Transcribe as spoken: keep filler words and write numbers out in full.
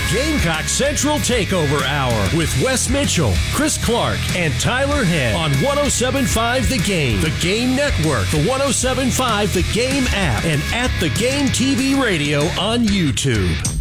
Gamecock Central Takeover Hour with Wes Mitchell, Chris Clark, and Tyler Head on one oh seven point five The Game, The Game Network, the one oh seven point five The Game app, and at The Game T V Radio on YouTube.